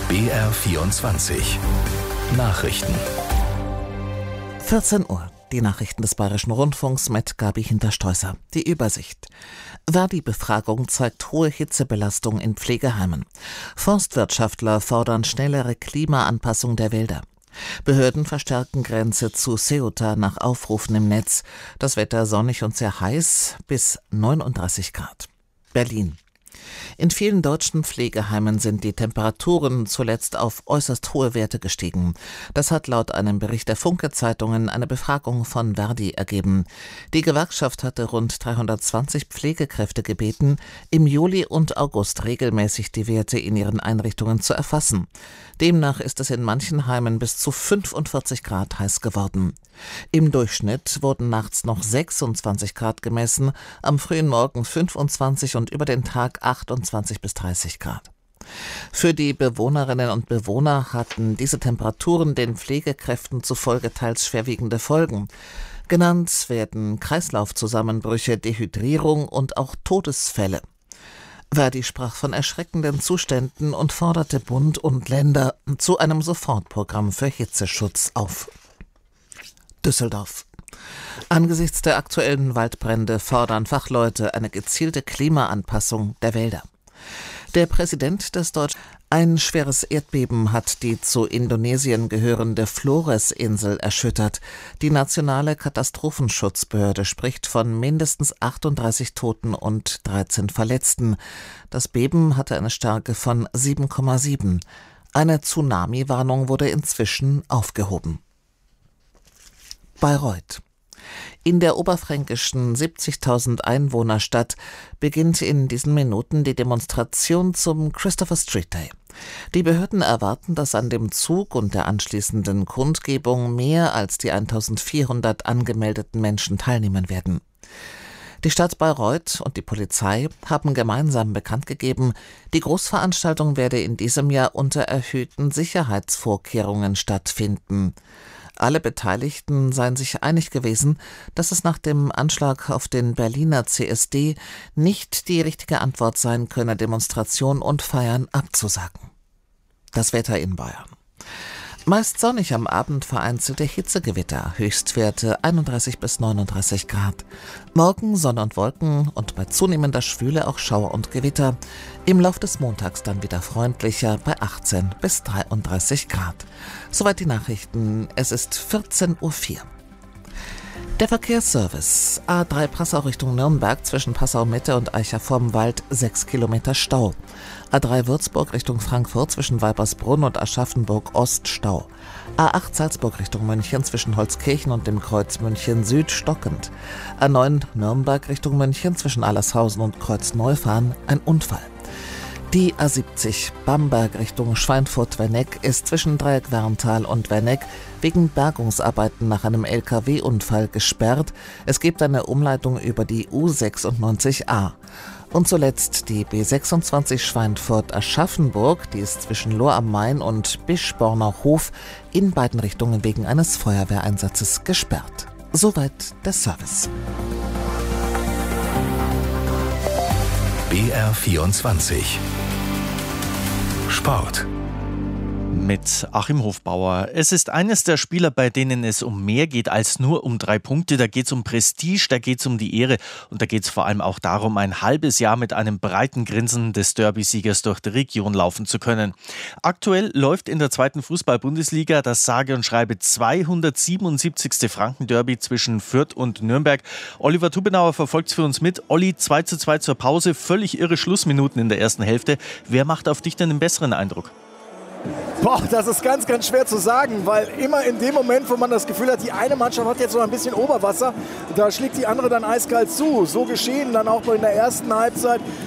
BR24 Nachrichten. 14 Uhr. Die Nachrichten des Bayerischen Rundfunks mit Gabi Hinterstoißer. Die Übersicht. Verdi-Befragung zeigt hohe Hitzebelastung in Pflegeheimen. Forstwirtschaftler fordern schnellere Klimaanpassung der Wälder. Behörden verstärken Grenze zu Ceuta nach Aufrufen im Netz. Das Wetter sonnig und sehr heiß bis 39 Grad. Berlin. In vielen deutschen Pflegeheimen sind die Temperaturen zuletzt auf äußerst hohe Werte gestiegen. Das hat laut einem Bericht der Funke-Zeitungen eine Befragung von Verdi ergeben. Die Gewerkschaft hatte rund 320 Pflegekräfte gebeten, im Juli und August regelmäßig die Werte in ihren Einrichtungen zu erfassen. Demnach ist es in manchen Heimen bis zu 45 Grad heiß geworden. Im Durchschnitt wurden nachts noch 26 Grad gemessen, am frühen Morgen 25 und über den Tag 28 bis 30 Grad. Für die Bewohnerinnen und Bewohner hatten diese Temperaturen den Pflegekräften zufolge teils schwerwiegende Folgen. Genannt werden Kreislaufzusammenbrüche, Dehydrierung und auch Todesfälle. Verdi sprach von erschreckenden Zuständen und forderte Bund und Länder zu einem Sofortprogramm für Hitzeschutz auf. Düsseldorf. Angesichts der aktuellen Waldbrände fordern Fachleute eine gezielte Klimaanpassung der Wälder. Der Präsident des Ein schweres Erdbeben hat die zu Indonesien gehörende Flores-Insel erschüttert. Die nationale Katastrophenschutzbehörde spricht von mindestens 38 Toten und 13 Verletzten. Das Beben hatte eine Stärke von 7,7. Eine Tsunami-Warnung wurde inzwischen aufgehoben. Bayreuth. In der oberfränkischen 70.000 Einwohnerstadt beginnt in diesen Minuten die Demonstration zum Christopher Street Day. Die Behörden erwarten, dass an dem Zug und der anschließenden Kundgebung mehr als die 1.400 angemeldeten Menschen teilnehmen werden. Die Stadt Bayreuth und die Polizei haben gemeinsam bekannt gegeben, die Großveranstaltung werde in diesem Jahr unter erhöhten Sicherheitsvorkehrungen stattfinden. Alle Beteiligten seien sich einig gewesen, dass es nach dem Anschlag auf den Berliner CSD nicht die richtige Antwort sein könne, Demonstrationen und Feiern abzusagen. Das Wetter in Bayern. Meist sonnig, am Abend vereinzelte Hitzegewitter, Höchstwerte 31 bis 39 Grad. Morgen Sonne und Wolken und bei zunehmender Schwüle auch Schauer und Gewitter. Im Lauf des Montags dann wieder freundlicher bei 18 bis 33 Grad. Soweit die Nachrichten. Es ist 14.04 Uhr. Der Verkehrsservice. A3 Passau Richtung Nürnberg zwischen Passau-Mitte und Eicher vorm Wald 6 Kilometer Stau. A3 Würzburg Richtung Frankfurt zwischen Weibersbrunn und Aschaffenburg Ost Stau. A8 Salzburg Richtung München zwischen Holzkirchen und dem Kreuz München Süd stockend. A9 Nürnberg Richtung München zwischen Allershausen und Kreuz Neufahren ein Unfall. Die A70 Bamberg Richtung Schweinfurt-Werneck ist zwischen Dreieck Werntal und Werneck wegen Bergungsarbeiten nach einem LKW-Unfall gesperrt. Es gibt eine Umleitung über die U96a. Und zuletzt die B26 Schweinfurt-Aschaffenburg, die ist zwischen Lohr am Main und Bischborner Hof in beiden Richtungen wegen eines Feuerwehreinsatzes gesperrt. Soweit der Service. BR24 Sport. Mit Achim Hofbauer. Es ist eines der Spieler, bei denen es um mehr geht als nur um 3 Punkte. Da geht es um Prestige, da geht es um die Ehre und da geht es vor allem auch darum, ein halbes Jahr mit einem breiten Grinsen des Derby-Siegers durch die Region laufen zu können. Aktuell läuft in der 2. Fußball-Bundesliga das sage und schreibe 277. Franken-Derby zwischen Fürth und Nürnberg. Oliver Tubenauer verfolgt es für uns mit. Olli, 2:2 zur Pause, völlig irre Schlussminuten in der ersten Hälfte. Wer macht auf dich denn den besseren Eindruck? Boah, das ist ganz, ganz schwer zu sagen, weil immer in dem Moment, wo man das Gefühl hat, die eine Mannschaft hat jetzt so ein bisschen Oberwasser, da schlägt die andere dann eiskalt zu. So geschehen dann auch in der ersten Halbzeit.